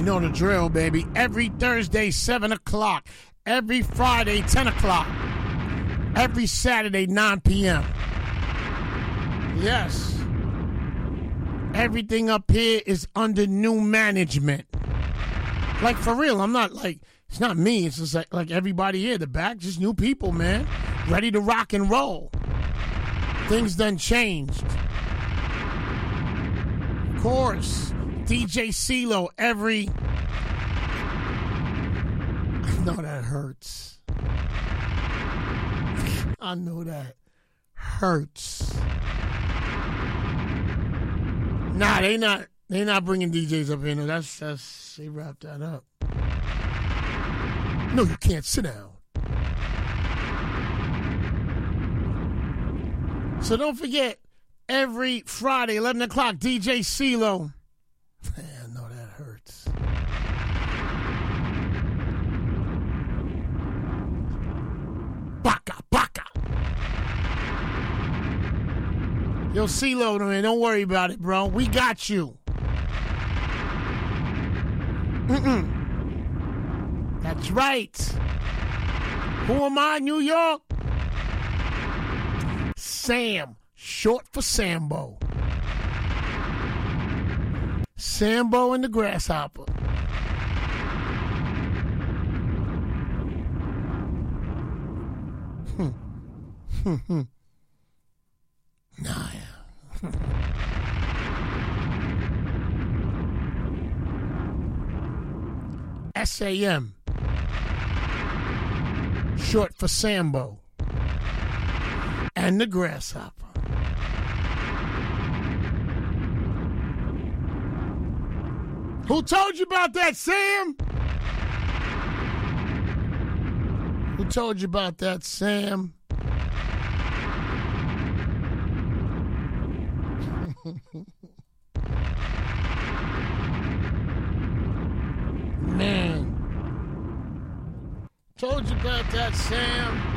You know the drill, baby. Every Thursday, 7 o'clock. Every Friday, 10 o'clock. Every Saturday, 9 p.m. Yes. Everything up here is under new management. Like, for real, I'm not like, it's not me. It's just like everybody here, the back, just new people, man. Ready to rock and roll. Things done changed. Of course, DJ CeeLo every... I know that hurts. I know that hurts. Nah, they not bringing DJs up here. No, that's they wrapped that up. No, you can't sit down. So don't forget, every Friday, 11 o'clock, DJ CeeLo. Man, I know that hurts. Baka, baka. Yo, CeeLo, man, don't worry about it, bro. We got you. That's right. Who am I, New York? Sam, short for Sambo. Sambo and the Grasshopper. Nah, yeah. SAM, short for Sambo and the Grasshopper. Who told you about that, Sam? Who told you about that, Sam? Man. Told you about that, Sam.